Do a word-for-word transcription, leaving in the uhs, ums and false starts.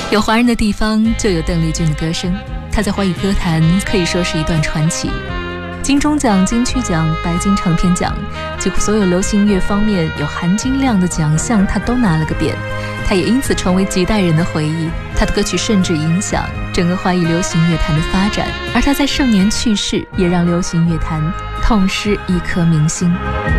有华人的地方就有邓丽君的歌声，她在华语歌坛可以说是一段传奇。金钟奖、金曲奖、白金唱片奖，几乎所有流行乐方面有含金量的奖项她都拿了个遍，她也因此成为几代人的回忆。她的歌曲甚至影响整个华语流行乐坛的发展，而她在盛年去世，也让流行乐坛痛失一颗明星。